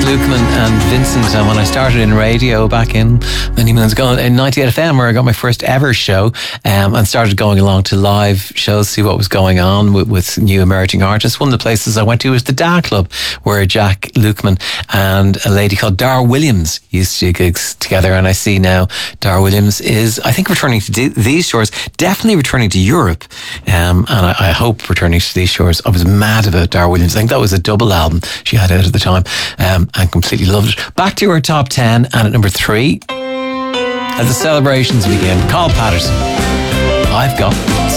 Lukeman and Vincent, and when I started in radio back in many moons ago in 98 FM, where I got my first ever show, and started going along to live shows, see what was going on with new emerging artists. One of the places I went to was the Da Club, where Jack Lukeman and a lady called Dar Williams used to do gigs together, and I see now Dar Williams is, I think, returning to these shores, definitely returning to Europe, and I hope returning to these shores. I was mad about Dar Williams. I think that was a double album she had out at the time, and completely loved it. Back to our top 10, and at number 3, as the celebrations begin, Carl Patterson, I've Got